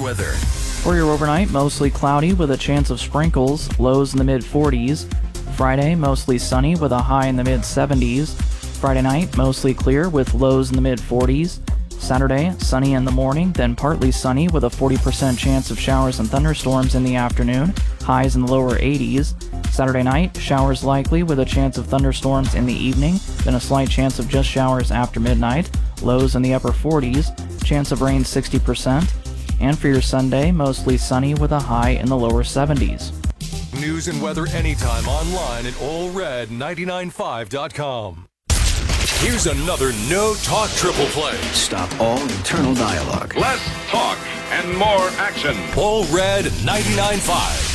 weather. For your overnight, mostly cloudy with a chance of sprinkles, lows in the mid-40s. Friday, mostly sunny with a high in the mid-70s. Friday night, mostly clear with lows in the mid-40s. Saturday, sunny in the morning, then partly sunny with a 40% chance of showers and thunderstorms in the afternoon, highs in the lower 80s. Saturday night, showers likely with a chance of thunderstorms in the evening, then a slight chance of just showers after midnight, lows in the upper 40s, chance of rain 60%. And for your Sunday, mostly sunny with a high in the lower 70s. News and weather anytime online at allred995.com. Here's another No Talk Triple Play. Stop all internal dialogue. Less talk and more action. All Red 99.5.